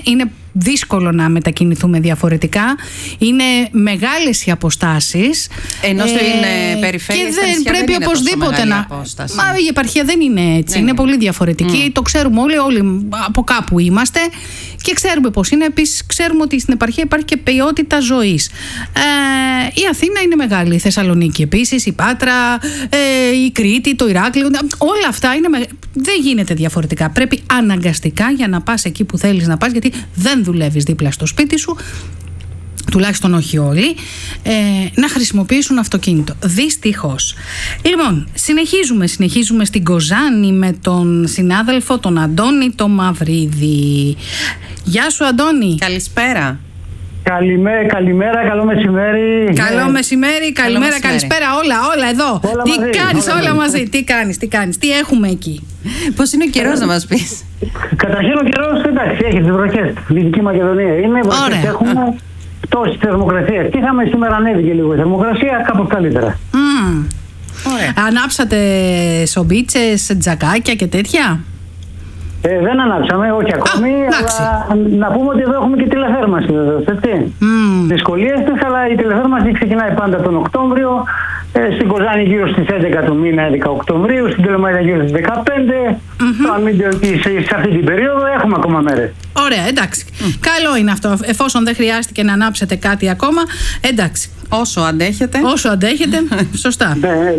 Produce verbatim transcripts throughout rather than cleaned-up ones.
Είναι δύσκολο να μετακινηθούμε διαφορετικά. Είναι μεγάλες οι αποστάσεις. Ενώ στην ε, περιφέρεια και δεν πρέπει δεν είναι οπωσδήποτε να. Απόσταση. Μα η επαρχία δεν είναι έτσι. Ναι, είναι ναι. πολύ διαφορετική. Mm. Το ξέρουμε όλοι, όλοι από κάπου είμαστε και ξέρουμε πώς είναι. Επίσης, ξέρουμε ότι στην επαρχία υπάρχει και ποιότητα ζωής. Ε, η Αθήνα είναι μεγάλη. Η Θεσσαλονίκη επίσης, η Πάτρα, ε, η Κρήτη, το Ηράκλειο. Όλα αυτά είναι μεγα... δεν γίνεται διαφορετικά. Πρέπει αναγκαστικά για να πας εκεί που θέλεις να πας, γιατί δεν δουλεύεις δίπλα στο σπίτι σου, τουλάχιστον όχι όλοι, ε, να χρησιμοποιήσουν αυτοκίνητο. Δυστυχώς. Λοιπόν, συνεχίζουμε, συνεχίζουμε στην Κοζάνη με τον συνάδελφο τον Αντώνη το Μαυρίδη. Γεια σου Αντώνη. Καλησπέρα. Καλημέρα, καλημέρα, καλό μεσημέρι. Καλό μεσημέρι, καλημέρα, καλησπέρα, όλα, όλα εδώ. Όλα τι μαζί, κάνεις, όλα, όλα μαζί. Τι κάνεις, τι κάνεις, τι έχουμε εκεί. Πώς είναι ο καιρός να μας πεις. Καταρχήν ο καιρός, εντάξει, έχει τις βροχές. Δυτική Μακεδονία είναι, βροχές έχουμε, πτώση της θερμοκρασίας. Τι είχαμε σήμερα, ανέβηκε λίγο η θερμοκρασία, κάπως καλύτερα. Mm. Ανάψατε σομπίτσες, τζακάκια και τέτοια. Ε, δεν ανάψαμε, όχι ακόμη, Α, αλλά να πούμε ότι εδώ έχουμε και τηλεθέρμανση βεβαίως, έτσι. Mm. Δυσκολίες της, αλλά η τηλεθέρμανση ξεκινάει πάντα τον Οκτώβριο, ε, στην Κοζάνη γύρω στις έντεκα του μήνα, έντεκα Οκτωβρίου, στην Τολεμαΐδα γύρω στις δεκαπέντε, mm-hmm. στο Αμύντιο σε, σε αυτή την περίοδο έχουμε ακόμα μέρες. Ωραία, εντάξει. Mm. Καλό είναι αυτό, εφόσον δεν χρειάστηκε να ανάψετε κάτι ακόμα, εντάξει. Όσο αντέχετε. Όσο αντέχετε, σωστά.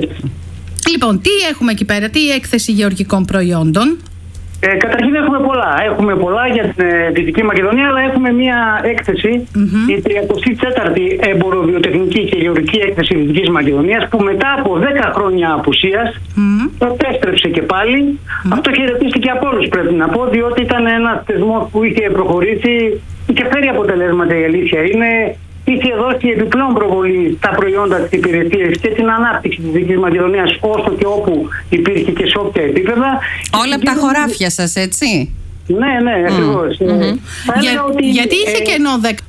Λοιπόν, τι έχουμε εκεί πέρα, τι έκθεση γεωργικών προϊόντων. Ε, καταρχήν έχουμε πολλά. Έχουμε πολλά για την ε, Δυτική Μακεδονία, αλλά έχουμε μια έκθεση, mm-hmm. η τριαντάτη τέταρτη εμποροβιοτεχνική και γεωργική έκθεση Δυτικής Μακεδονίας, που μετά από δέκα χρόνια απουσίας mm-hmm. επέστρεψε και πάλι. Mm-hmm. Αυτό χαιρετίστηκε από όλους, πρέπει να πω, διότι ήταν ένας θεσμός που είχε προχωρήσει και φέρει αποτελέσματα, η αλήθεια είναι. Είχε δώσει επιπλέον προβολή στα προϊόντα της υπηρεσίας και την ανάπτυξη της Δυτικής Μακεδονίας όσο και όπου υπήρχε και σε όποια επίπεδα. Όλα από τα χωράφια σας, έτσι. Ναι, ναι, mm. ακριβώς. Mm-hmm. Για, ότι, γιατί είχε ε, κενό δέκα.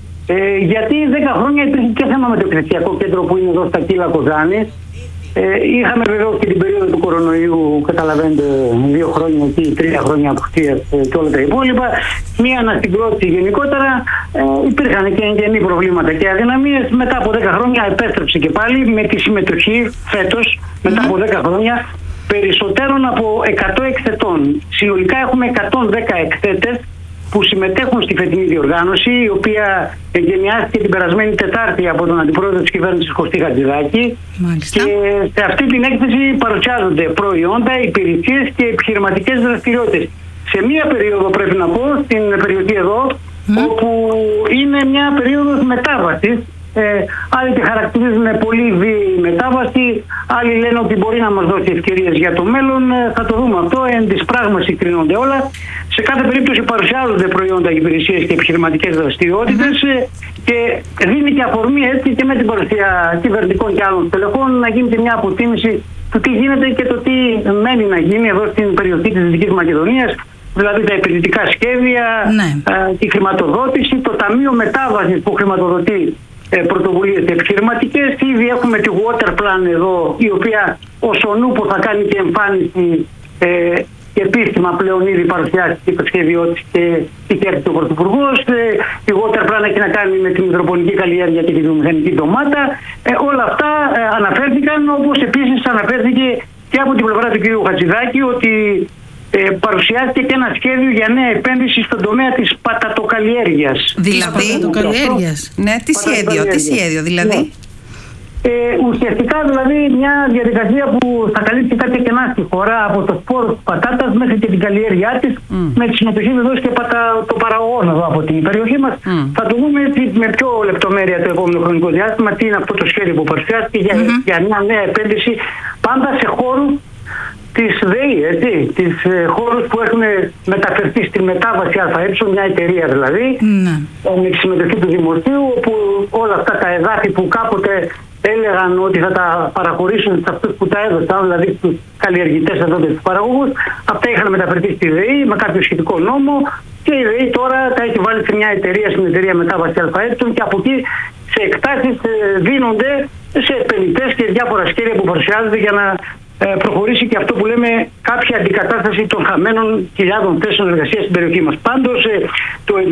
Ε, γιατί δέκα χρόνια υπήρχε και θέμα με το εκκλησιακό κέντρο που είναι εδώ στα Κύλα Κοζάνης. Ε, είχαμε βεβαίως και την περίοδο του κορονοϊού, καταλαβαίνετε, δύο χρόνια εκεί, τρία χρόνια απουσίας και όλα τα υπόλοιπα. Μία ανασυγκρότηση γενικότερα. Ε, υπήρχαν και εγγενή προβλήματα και αδυναμίες. Μετά από δέκα χρόνια επέστρεψε και πάλι με τη συμμετοχή φέτος, μετά από δέκα χρόνια, περισσότερων από εκατό εκθετών. Συνολικά έχουμε εκατόν δέκα εκθέτες που συμμετέχουν στη φετινή διοργάνωση, η οποία εγκαινιάστηκε την περασμένη Τετάρτη από τον Αντιπρόεδρο της Κυβέρνησης Κωστή Χατζηδάκη. Μάλιστα. Και σε αυτή την έκθεση παρουσιάζονται προϊόντα, υπηρεσίες και επιχειρηματικές δραστηριότητες. Σε μία περίοδο, πρέπει να πω, στην περιοχή εδώ, mm. όπου είναι μια περίοδος μετάβασης. Ε, άλλοι τη χαρακτηρίζουν πολύ βίαιη μετάβαση, άλλοι λένε ότι μπορεί να μας δώσει ευκαιρίες για το μέλλον. Ε, θα το δούμε αυτό, εν της πράγμαση κρίνονται όλα. Σε κάθε περίπτωση παρουσιάζονται προϊόντα, υπηρεσίες και επιχειρηματικές δραστηριότητες mm-hmm. και δίνει και αφορμή έτσι και με την παρουσία κυβερνητικών και άλλων στελεχών να γίνεται μια αποτίμηση του τι γίνεται και το τι μένει να γίνει εδώ στην περιοχή της Δυτικής Μακεδονίας. Δηλαδή τα επενδυτικά σχέδια, ναι. ε, τη χρηματοδότηση, το Ταμείο Μετάβασης που χρηματοδοτεί ε, πρωτοβουλίες επιχειρηματικές. Ήδη έχουμε τη Water Plan εδώ, η οποία ως ο νου που θα κάνει και εμφάνιση ε, και επίσημα πλέον ήδη παρουσιάστηκε το σχέδιό της και είχε έρθει ο Πρωθυπουργός. Ε, η Water Plan έχει να κάνει με τη μητροπολιτική καλλιέργεια και τη βιομηχανική ντομάτα. Ε, όλα αυτά ε, αναφέρθηκαν, όπως επίσης αναφέρθηκε και από την πλευρά του κ. Χατζηδάκη ότι Ε, παρουσιάστηκε και ένα σχέδιο για νέα επένδυση στον τομέα της πατατοκαλλιέργειας. Δηλαδή, πατατοκαλλιέργειας. Ναι, τι σχέδιο, τι σχέδιο δηλαδή. Ναι. Ε, ουσιαστικά δηλαδή μια διαδικασία που θα καλύψει κάποια κενά στη χώρα, από το σπόρο της πατάτας μέχρι και την καλλιέργειά της, mm. με τη συμμετοχή βεβαίως και πατα, το παραγωγών εδώ από την περιοχή μας. Mm. Θα το δούμε με πιο λεπτομέρεια το επόμενο χρονικό διάστημα, τι είναι αυτό το σχέδιο που παρουσιάστηκε για, mm-hmm. για μια νέα επένδυση πάντα σε χώρους της ΔΕΗ, έτσι, τις ε, χώρους που έχουν μεταφερθεί στη μετάβαση ΑΕ, μια εταιρεία δηλαδή, mm. με τη συμμετοχή του Δημοσίου, όπου όλα αυτά τα εδάφη που κάποτε έλεγαν ότι θα τα παραχωρήσουν σε αυτούς που τα έδωσαν, δηλαδή στους καλλιεργητές εδώ και στους παραγωγούς, αυτά είχαν μεταφερθεί στη ΔΕΗ με κάποιο σχετικό νόμο και η ΔΕΗ τώρα τα έχει βάλει σε μια εταιρεία, στην εταιρεία μετάβαση ΑΕ και από εκεί σε εκτάσεις ε, δίνονται σε επενδυτές και διάφορα σχέδια που παρουσιάζονται για να προχωρήσει και αυτό που λέμε κάποια αντικατάσταση των χαμένων χιλιάδων θέσεων εργασίας στην περιοχή μας. Πάντως το